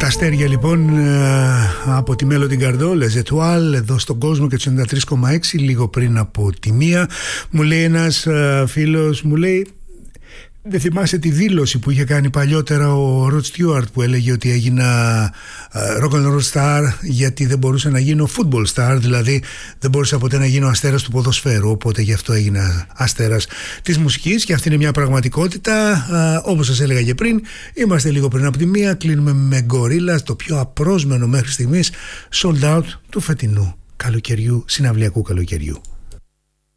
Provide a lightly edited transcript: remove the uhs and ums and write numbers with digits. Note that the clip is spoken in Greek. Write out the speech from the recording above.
Αστέρια λοιπόν από τη Melody Gardot, Les Etoiles, εδώ στον κόσμο και του 93,6, λίγο πριν από τη μία. Μου λέει ένας φίλος, μου λέει, δεν θυμάσαι τη δήλωση που είχε κάνει παλιότερα ο Rod Stewart που έλεγε ότι έγινα rock and roll star γιατί δεν μπορούσα να γίνω football star, δηλαδή δεν μπορούσα ποτέ να γίνω αστέρας του ποδοσφαίρου, οπότε γι' αυτό έγινα αστέρας της μουσικής και αυτή είναι μια πραγματικότητα. Όπως σας έλεγα και πριν, είμαστε λίγο πριν από τη μία, κλείνουμε με Gorillaz, το πιο απρόσμενο μέχρι στιγμής sold out του φετινού καλοκαιριού, συναυλιακού καλοκαιριού.